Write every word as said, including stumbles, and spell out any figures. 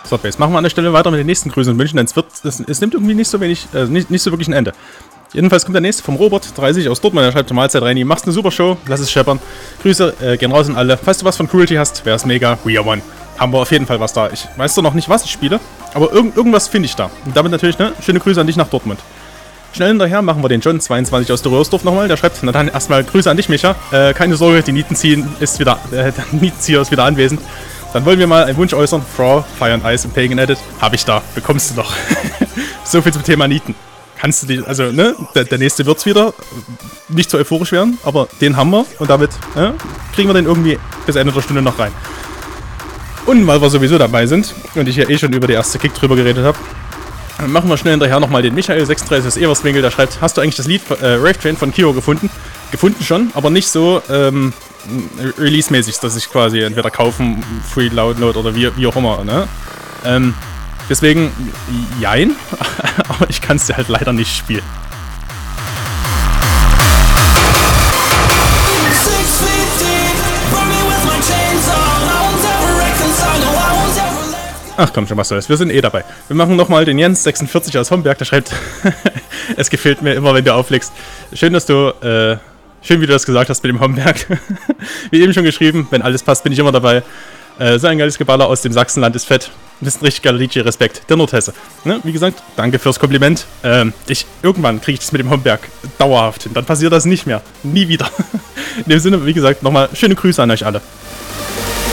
Swordbase. Machen wir an der Stelle weiter mit den nächsten Grüßen und Wünschen, denn es wird, es, es nimmt irgendwie nicht so wenig, äh, nicht, nicht so wirklich ein Ende. Jedenfalls kommt der nächste vom Robert, dreißig aus Dortmund, der schreibt zur Mahlzeit rein, machst eine super Show, lass es scheppern. Grüße, äh, gehen raus an alle. Falls du was von Cruelty hast, wär's mega. We are one. Haben wir auf jeden Fall was da. Ich weiß doch noch nicht, was ich spiele, aber irg irgendwas finde ich da. Und damit natürlich, ne, schöne Grüße an dich nach Dortmund. Schnell hinterher machen wir den John zweiundzwanzig aus der Röhrsdorf nochmal. Der schreibt, na dann erstmal Grüße an dich, Micha. Äh, keine Sorge, die Nietenziehen ist wieder, äh, der Nietenzieher ist wieder anwesend. Dann wollen wir mal einen Wunsch äußern. Thraw, Fire and Ice im Pagan Edit. Hab ich da. Bekommst du doch. So viel zum Thema Nieten. Kannst du die, also, ne, der, der nächste wird's wieder. Nicht so euphorisch werden, aber den haben wir. Und damit, ne, kriegen wir den irgendwie bis Ende der Stunde noch rein. Und weil wir sowieso dabei sind und ich ja eh schon über die erste Kick drüber geredet habe, machen wir schnell hinterher nochmal den Michael sechsunddreißig aus Everswinkel, der schreibt, hast du eigentlich das Lied äh, Rave Train von Kyo gefunden? Gefunden schon, aber nicht so ähm, release-mäßig, dass ich quasi entweder kaufen, Free Download oder wie, wie auch immer, ne? Ähm, deswegen, jein, aber ich kann es dir halt leider nicht spielen. Ach komm schon, was soll's. Wir sind eh dabei. Wir machen nochmal den Jens sechsundvierzig aus Homberg, der schreibt, es gefällt mir immer, wenn du auflegst. Schön, dass du, äh, schön, wie du das gesagt hast mit dem Homberg. Wie eben schon geschrieben, wenn alles passt, bin ich immer dabei. Äh, so ein geiles Geballer aus dem Sachsenland ist fett. Du bist ein richtig geiler D J, Respekt. Der Nordhesse. Ne? Wie gesagt, danke fürs Kompliment. Ähm, ich, irgendwann kriege ich das mit dem Homberg dauerhaft hin. Dann passiert das nicht mehr. Nie wieder. In dem Sinne, wie gesagt, nochmal schöne Grüße an euch alle.